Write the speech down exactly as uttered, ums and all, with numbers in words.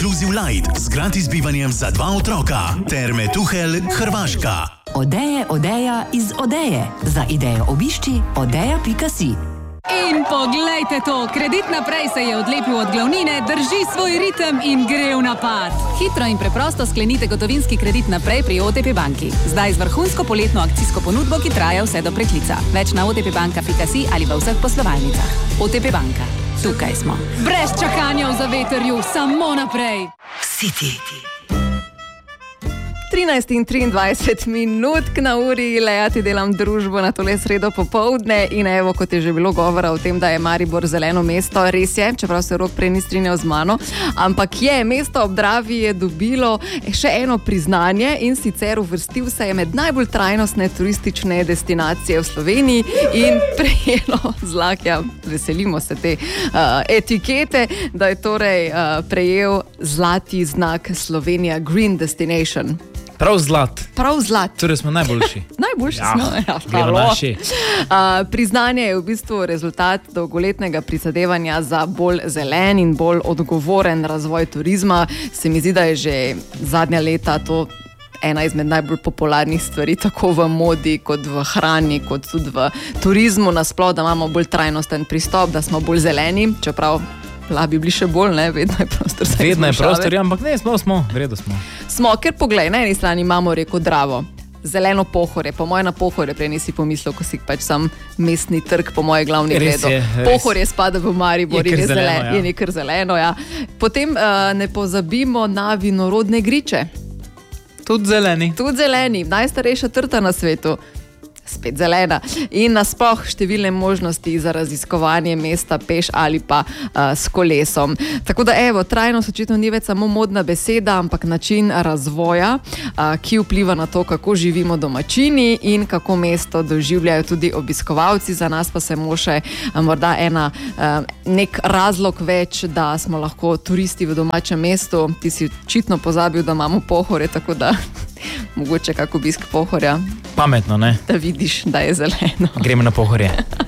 Inclusive Light z gratis bivanjem za dva otroka. Terme Tuhelj, Hrvaška. Odeje, odeja iz Odeje. Za idejo obišči odeja pika si. In poglejte to, Kredit naprej se je odlepil od glavnine, drži svoj ritem in gre v napad. Hitro in preprosto sklenite gotovinski kredit naprej pri O T P banki. Zdaj z vrhunsko poletno akcijsko ponudbo, ki traja vse do preklica. Več na o t p banka pika si ali v vseh poslovalnicah. O T P banka. Tukaj smo. Brez čakanja v zavetrju, samo naprej. City. trinajst in triindvajset minutk na uri, Lea, ti delam družbo na tole sredo popoldne in evo, kot je že bilo govora o tem, da je Maribor zeleno mesto, res je, čeprav se Rok prej ni strinjal z mano, ampak je, mesto ob Dravi je dobilo še eno priznanje in sicer uvrstil se je med najbolj trajnostne turistične destinacije v Sloveniji in prejelo zlakja, veselimo se te uh, etikete, da je torej uh, prejel zlati znak Slovenija Green Destination. Prav zlat. Prav zlat. Torej smo najboljši. Najboljši Ja, smo. Ja, gremo naši. Uh, priznanje je v bistvu rezultat dolgoletnega prizadevanja za bolj zelen in bolj odgovoren razvoj turizma. Se mi zdi, da je že zadnja leta to ena izmed najbolj popularnih stvari, tako v modi, kot v hrani, kot tudi v turizmu nasploh, da imamo bolj trajnosten pristop, da smo bolj zeleni, čeprav lahko bi bili še bolj, ne, vedno je prostor za Vedno je izboljšave. prostor, ja, ampak ne, smo, smo, v redu smo. Smo, ker poglej, na eni strani imamo reko Dravo, zeleno Pohorje, po moje na Pohorje prej nisi pomislil, ko si pač sam mestni trg, po moje glavni Res gledo. je, res. Pohorje spada v Maribor Je in kar je, zeleno, zelen, ja. je nekar zeleno, ja. Potem uh, ne pozabimo na vinorodne griče. Tudi zeleni. Tudi zeleni, najstarejša trta na svetu. Spet zelena. In nasploh številne možnosti za raziskovanje mesta peš ali pa uh, s kolesom. Tako da evo, trajnost očitno ni več samo modna beseda, ampak način razvoja, uh, ki vpliva na to, kako živimo domačini in kako mesto doživljajo tudi obiskovalci. Za nas pa se moše uh, morda ena, uh, nek razlog več, da smo lahko turisti v domačem mestu. Ti si očitno pozabil, da imamo Pohorje, tako da mogoče kak obisk Pohorja, Pametno, ne? da vidiš, da je zeleno. Gremo na Pohorje.